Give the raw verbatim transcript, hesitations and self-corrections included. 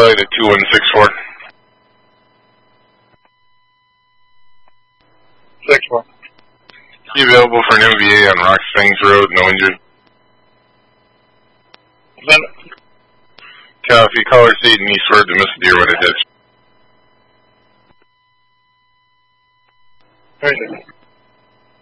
Charlie to two one six four. six four. Be available for an M V A on Rock Springs Road, no injured. Then, Copy, caller seat and eastward to Miss Deer with a ditch. very good.